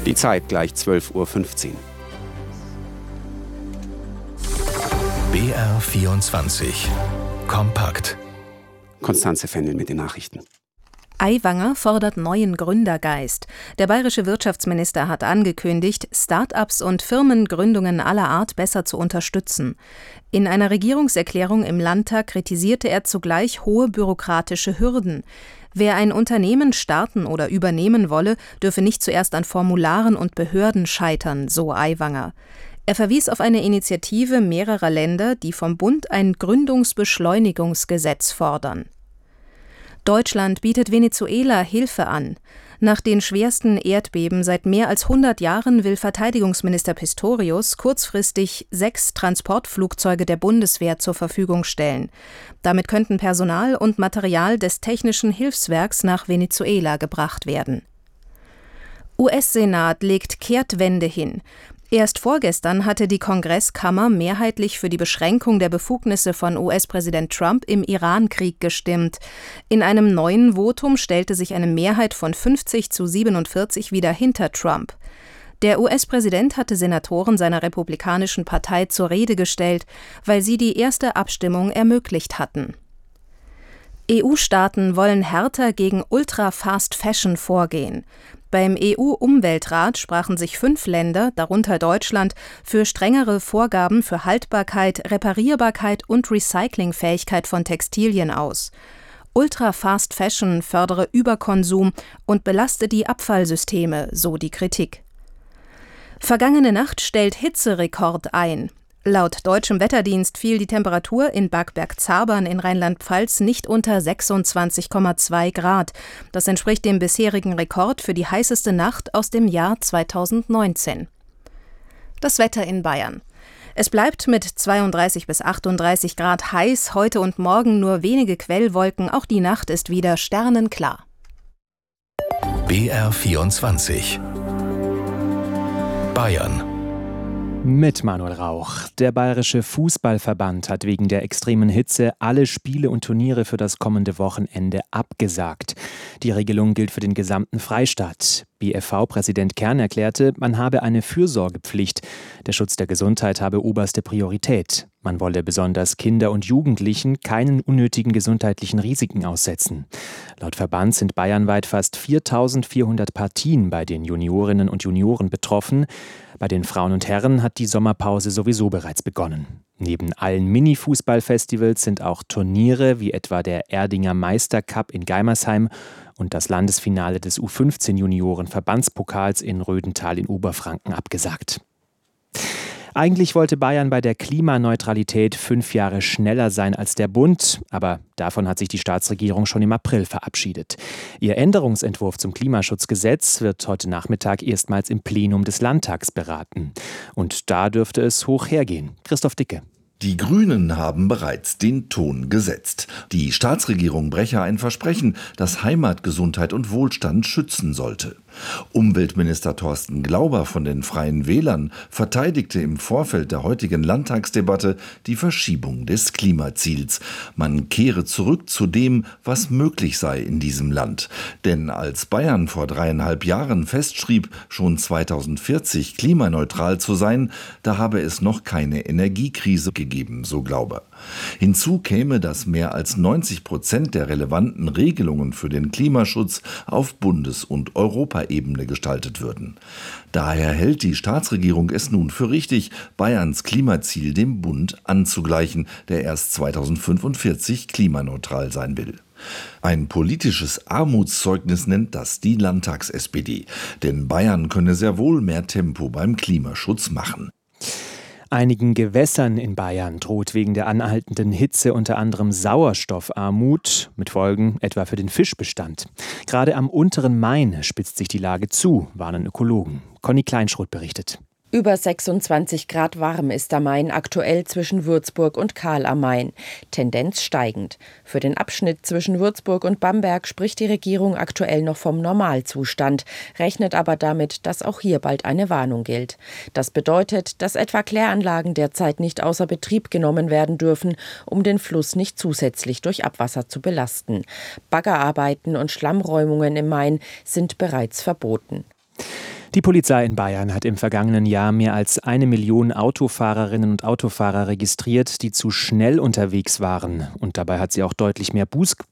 Die Zeit gleich 12:15 Uhr. BR24 Kompakt. Konstanze Fennel mit den Nachrichten. Aiwanger fordert neuen Gründergeist. Der bayerische Wirtschaftsminister hat angekündigt, Start-ups und Firmengründungen aller Art besser zu unterstützen. In einer Regierungserklärung im Landtag kritisierte er zugleich hohe bürokratische Hürden. Wer ein Unternehmen starten oder übernehmen wolle, dürfe nicht zuerst an Formularen und Behörden scheitern, so Aiwanger. Er verwies auf eine Initiative mehrerer Länder, die vom Bund ein Gründungsbeschleunigungsgesetz fordern. Deutschland bietet Venezuela Hilfe an. Nach den schwersten Erdbeben seit mehr als 100 Jahren will Verteidigungsminister Pistorius kurzfristig 6 Transportflugzeuge der Bundeswehr zur Verfügung stellen. Damit könnten Personal und Material des Technischen Hilfswerks nach Venezuela gebracht werden. US-Senat legt Kehrtwende hin. Erst vorgestern hatte die Kongresskammer mehrheitlich für die Beschränkung der Befugnisse von US-Präsident Trump im Iran-Krieg gestimmt. In einem neuen Votum stellte sich eine Mehrheit von 50-47 wieder hinter Trump. Der US-Präsident hatte Senatoren seiner republikanischen Partei zur Rede gestellt, weil sie die erste Abstimmung ermöglicht hatten. EU-Staaten wollen härter gegen Ultra-Fast-Fashion vorgehen. Beim EU-Umweltrat sprachen sich 5 Länder, darunter Deutschland, für strengere Vorgaben für Haltbarkeit, Reparierbarkeit und Recyclingfähigkeit von Textilien aus. Ultra-Fast Fashion fördere Überkonsum und belaste die Abfallsysteme, so die Kritik. Vergangene Nacht stellt Hitzerekord ein. Laut deutschem Wetterdienst fiel die Temperatur in Bad Bergzabern in Rheinland-Pfalz nicht unter 26,2 Grad. Das entspricht dem bisherigen Rekord für die heißeste Nacht aus dem Jahr 2019. Das Wetter in Bayern. Es bleibt mit 32 bis 38 Grad heiß, heute und morgen nur wenige Quellwolken, auch die Nacht ist wieder sternenklar. BR24 Bayern. Mit Manuel Rauch. Der Bayerische Fußballverband hat wegen der extremen Hitze alle Spiele und Turniere für das kommende Wochenende abgesagt. Die Regelung gilt für den gesamten Freistaat. BFV-Präsident Kern erklärte, man habe eine Fürsorgepflicht. Der Schutz der Gesundheit habe oberste Priorität. Man wolle besonders Kinder und Jugendlichen keinen unnötigen gesundheitlichen Risiken aussetzen. Laut Verband sind bayernweit fast 4.400 Partien bei den Juniorinnen und Junioren betroffen. Bei den Frauen und Herren hat die Sommerpause sowieso bereits begonnen. Neben allen Mini-Fußballfestivals sind auch Turniere wie etwa der Erdinger Meistercup in Geimersheim und das Landesfinale des U15-Junioren-Verbandspokals in Rödental in Oberfranken abgesagt. Eigentlich wollte Bayern bei der Klimaneutralität 5 Jahre schneller sein als der Bund, aber davon hat sich die Staatsregierung schon im April verabschiedet. Ihr Änderungsentwurf zum Klimaschutzgesetz wird heute Nachmittag erstmals im Plenum des Landtags beraten. Und da dürfte es hoch hergehen. Christoph Dicke. Die Grünen haben bereits den Ton gesetzt. Die Staatsregierung breche ein Versprechen, das Heimat, Gesundheit und Wohlstand schützen sollte. Umweltminister Thorsten Glauber von den Freien Wählern verteidigte im Vorfeld der heutigen Landtagsdebatte die Verschiebung des Klimaziels. Man kehre zurück zu dem, was möglich sei in diesem Land. Denn als Bayern vor 3,5 Jahren festschrieb, schon 2040 klimaneutral zu sein, da habe es noch keine Energiekrise gegeben, so Glauber. Hinzu käme, dass mehr als 90% der relevanten Regelungen für den Klimaschutz auf Bundes- und Europaebene gestaltet würden. Daher hält die Staatsregierung es nun für richtig, Bayerns Klimaziel dem Bund anzugleichen, der erst 2045 klimaneutral sein will. Ein politisches Armutszeugnis nennt das die Landtags-SPD. Denn Bayern könne sehr wohl mehr Tempo beim Klimaschutz machen. Einigen Gewässern in Bayern droht wegen der anhaltenden Hitze unter anderem Sauerstoffarmut, mit Folgen etwa für den Fischbestand. Gerade am unteren Main spitzt sich die Lage zu, warnen Ökologen. Conny Kleinschroth berichtet. Über 26 Grad warm ist der Main aktuell zwischen Würzburg und Kahl am Main. Tendenz steigend. Für den Abschnitt zwischen Würzburg und Bamberg spricht die Regierung aktuell noch vom Normalzustand, rechnet aber damit, dass auch hier bald eine Warnung gilt. Das bedeutet, dass etwa Kläranlagen derzeit nicht außer Betrieb genommen werden dürfen, um den Fluss nicht zusätzlich durch Abwasser zu belasten. Baggerarbeiten und Schlammräumungen im Main sind bereits verboten. Die Polizei in Bayern hat im vergangenen Jahr mehr als 1 Million Autofahrerinnen und Autofahrer registriert, die zu schnell unterwegs waren. Und dabei hat sie auch deutlich mehr